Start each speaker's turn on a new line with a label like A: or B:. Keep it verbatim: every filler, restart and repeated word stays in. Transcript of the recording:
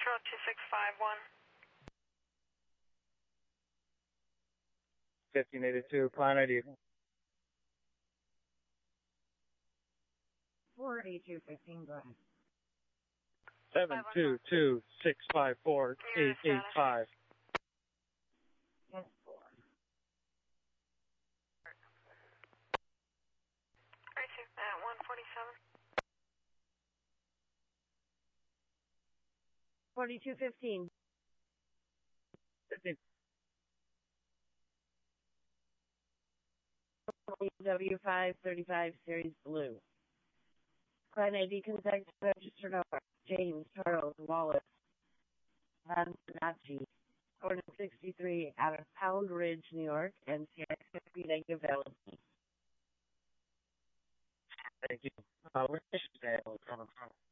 A: Central two six five one.
B: fifteen eighty-two, client I D.
C: four eighty-two fifteen, go ahead.
B: seven two two, six five four, eight eight five.
C: Yes, four.
A: Right two at one forty-seven.
C: forty-two fifteen.
B: fifteen.
C: W five thirty-five Series Blue. Client I D contact registered over James Charles Wallace Van Sanacci, Corner sixty-three out of Pound Ridge, New York, and C X fifty negative L S D.
B: Thank you. Uh, where is she coming from?